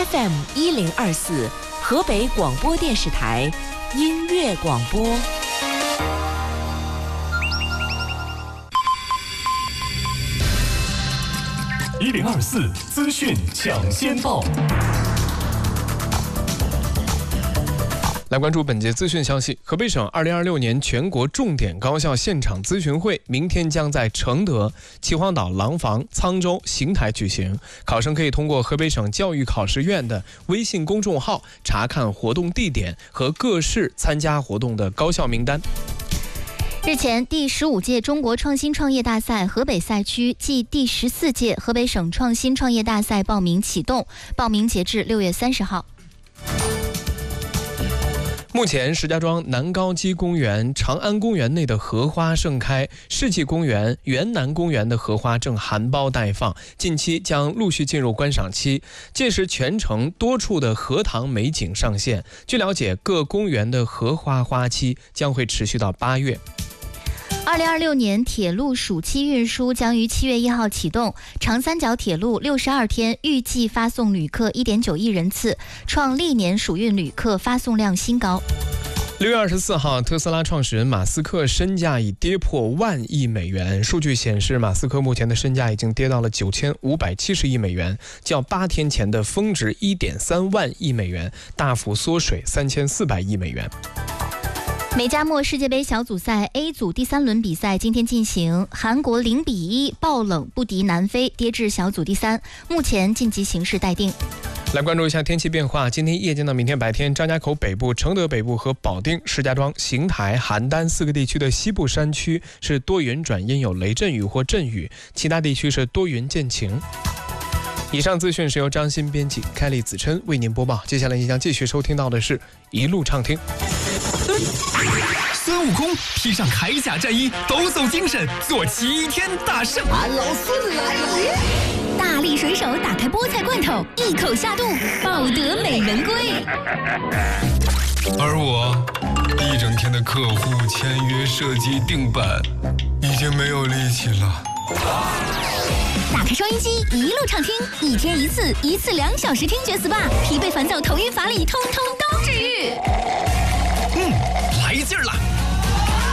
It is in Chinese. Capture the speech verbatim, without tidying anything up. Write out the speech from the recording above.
F M 一零二四，河北广播电视台音乐广播。 一零二四资讯抢先报。来关注本节资讯消息。河北省二零二六年全国重点高校现场咨询会明天将在承德、秦皇岛、廊坊、沧州、邢台举行。考生可以通过河北省教育考试院的微信公众号查看活动地点和各市参加活动的高校名单。 日前，第十五届中国创新创业大赛河北赛区暨第十四届河北省创新创业大赛报名启动，报名截至六月三十号。 目前，石家庄南高基公园、长安公园内的荷花盛开，世纪公园、原南公园的荷花正含苞待放，近期将陆续进入观赏期。届时，全城多处的荷塘美景上线。据了解，各公园的荷花花期将会持续到八月。 二零二六年铁路暑期运输将于七月一号启动，长三角铁路六十二天预计发送旅客一点九亿人次，创历年暑运旅客发送量新高。 六月二十四号，特斯拉创始人马斯克身价已跌破万亿美元。数据显示，马斯克目前的身价已经跌到了九千五百七十亿美元，较八天前的峰值一点三万亿美元大幅缩水三千四百亿美元。 美加墨世界杯小组赛 A 组第三轮比赛今天进行，韩国零比一爆冷不敌南非，跌至小组第三，目前晋级形势待定。 来关注一下天气变化。今天夜间到明天白天，张家口北部、承德北部和保定、石家庄、邢台、邯郸四个地区的西部山区是多云转阴有雷阵雨或阵雨，其他地区是多云见晴。以上资讯是由张鑫编辑，开利子琛为您播报。接下来您将继续收听到的是一路畅听。 孙悟空披上铠甲战衣，抖擞精神，做齐天大圣。 俺老孙来也！ 大力水手打开菠菜罐头，一口下肚，抱得美人归。 而我一整天的客户签约、设计、定版，已经没有力气了。 打开收音机，一路畅听，一天一次，一次两小时听觉 S P A， 疲惫烦躁、头晕乏力，通通都治愈。 嗯，来劲儿了！